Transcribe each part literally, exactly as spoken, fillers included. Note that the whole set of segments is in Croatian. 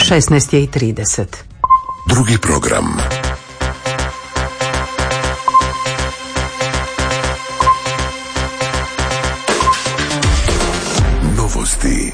šesnaest je i trideset. Drugi program. Novosti.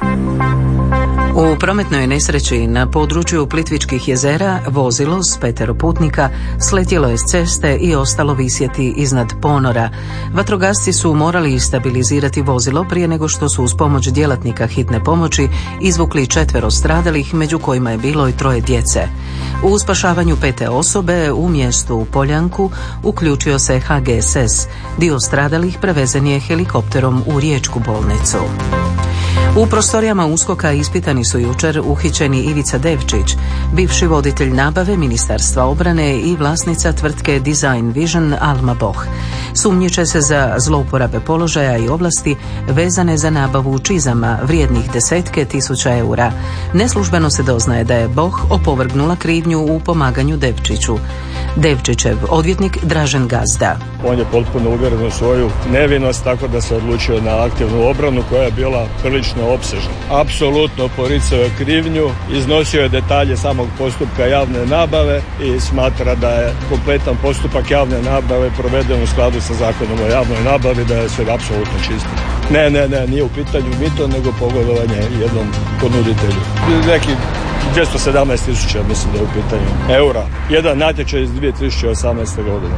U prometnoj nesreći na području Plitvičkih jezera vozilo s petero putnika sletjelo je s ceste i ostalo visjeti iznad ponora. Vatrogasci su morali stabilizirati vozilo prije nego što su uz pomoć djelatnika hitne pomoći izvukli četvero stradalih, među kojima je bilo i troje djece. U spašavanju pete osobe u mjestu Poljanku uključio se H G S S. Dio stradalih prevezen je helikopterom u riječku bolnicu. U prostorijama USKOK-a ispitani su jučer uhićeni Ivica Devčić, bivši voditelj nabave Ministarstva obrane i vlasnica tvrtke Design Vision Alma Boh. Sumnjiče se za zlouporabe položaja i ovlasti vezane za nabavu čizama vrijednih desetke tisuća eura. Neslužbeno se doznaje da je Boh opovrgnula krivnju u pomaganju Devčiću. Devčićev odvjetnik Dražen Gazda. On je potpuno uvjeren u svoju nevinost, tako da se odlučio na aktivnu obranu koja je bila prilično opsežna. Apsolutno poricao je krivnju, iznosio je detalje samog postupka javne nabave i smatra da je kompletan postupak javne nabave proveden u skladu sa zakonom o javnoj nabavi, da je sve apsolutno čisto. Ne, ne, ne, nije u pitanju mito, nego pogodovanje jednom ponuditelju. Neki dvjesto sedamnaest tisuća, mislim da je u pitanju eura. Jedan natječaj iz dvije tisuće osamnaeste. godine.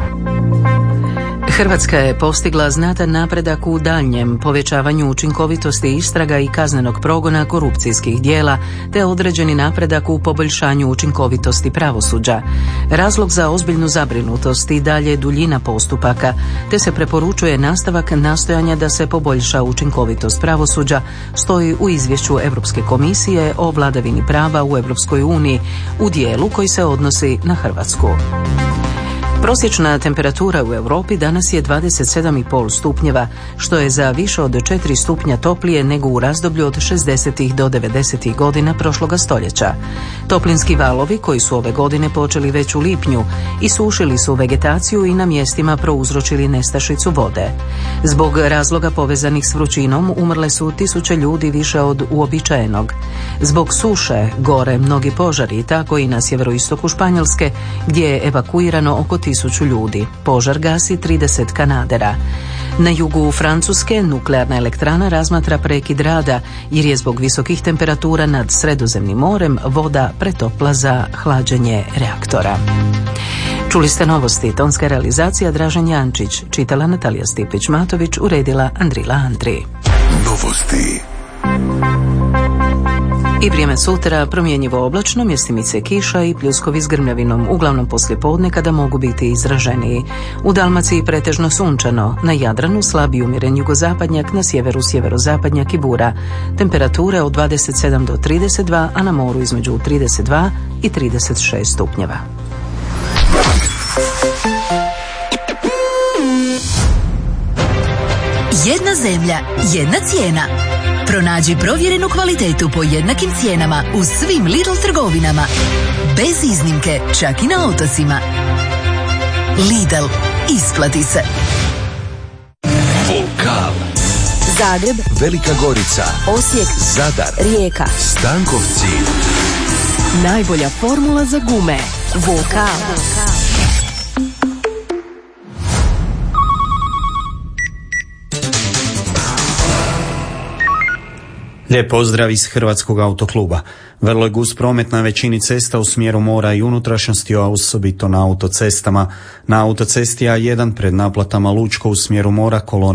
Hrvatska je postigla znatan napredak u daljnjem povećavanju učinkovitosti istraga i kaznenog progona korupcijskih djela, te određeni napredak u poboljšanju učinkovitosti pravosuđa. Razlog za ozbiljnu zabrinutost i dalje duljina postupaka, te se preporučuje nastavak nastojanja da se poboljša učinkovitost pravosuđa, stoji u izvješću Europske komisije o vladavini prava u Europskoj uniji u dijelu koji se odnosi na Hrvatsku. Prosječna temperatura u Europi danas je dvadeset sedam i pol stupnjeva, što je za više od četiri stupnja toplije nego u razdoblju od šezdesetih do devedesetih godina prošloga stoljeća. Toplinski valovi, koji su ove godine počeli već u lipnju, isušili su vegetaciju i na mjestima prouzročili nestašicu vode. Zbog razloga povezanih s vrućinom umrle su tisuće ljudi više od uobičajenog. Zbog suše gore mnogi požari, tako i na sjeveroistoku Španjolske, gdje je evakuirano oko tisuću ljudi. Požar gasi trideset kanadera. Na jugu Francuske nuklearna elektrana razmatra prekid rada jer je zbog visokih temperatura nad Sredozemnim morem voda pretopla za hlađenje reaktora. Čuli ste novosti, tonska realizacija Dražen Jančić, čitala Natalija Stipić-Matović, uredila Andrila Andri. Novosti. I vrijeme sutra promjenjivo oblačno, mjestimice kiša i pljuskovi s grmljavinom, uglavnom poslijepodne kada mogu biti izraženiji. U Dalmaciji pretežno sunčano, na Jadranu slab i umjeren jugozapadnjak, na sjeveru sjeverozapadnjak i bura. Temperature od dvadeset sedam do trideset dva, a na moru između trideset dva i trideset šest stupnjeva. Jedna zemlja, jedna cijena. Pronađi provjerenu kvalitetu po jednakim cijenama u svim Lidl trgovinama. Bez iznimke, čak i na otocima. Lidl, isplati se. Vokal. Zagreb, Velika Gorica, Osijek, Zadar, Rijeka, Stankovci. najbolja formula za gume. Vokal. Lijep pozdrav iz Hrvatskog autokluba. Vrlo je gust promet na većini cesta u smjeru mora i unutrašnjosti, a osobito na autocestama. Na autocesti A jedan pred naplatama Lučko u smjeru mora kolona